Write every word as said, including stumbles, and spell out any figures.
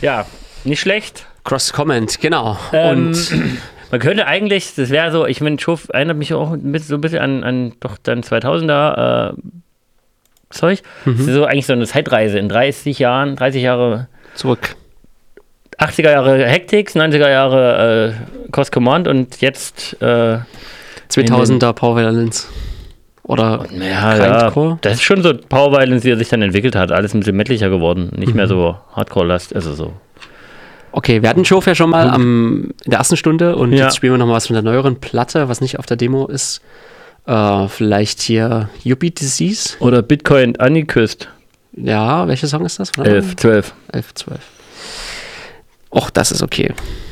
Ja, nicht schlecht. Cross-Comment, genau. Ähm, Und man könnte eigentlich, das wäre so, ich meine, Show erinnert mich auch mit, so ein bisschen an, an doch dann zweitausender äh, Zeug. Mhm. Das ist so eigentlich so eine Zeitreise in dreißig Jahren, dreißig Jahre zurück. achtziger Jahre Hectics, neunziger Jahre äh, Cross Command und jetzt äh, zweitausender Power Violence. Oder ja, Grindcore. Ja, das ist schon so Power Violence, wie er sich dann entwickelt hat. Alles ein bisschen mettlicher geworden. Nicht mhm. mehr so Hardcore-Last, also so. Okay, wir hatten Show ja schon mal am, in der ersten Stunde und Ja. jetzt spielen wir noch mal was von der neueren Platte, was nicht auf der Demo ist. Äh, vielleicht hier Yuppie Disease. Oder Bitcoin Uniküsst. Ja, welcher Song ist das? elf, zwölf. elf, zwölf. Och, das ist okay.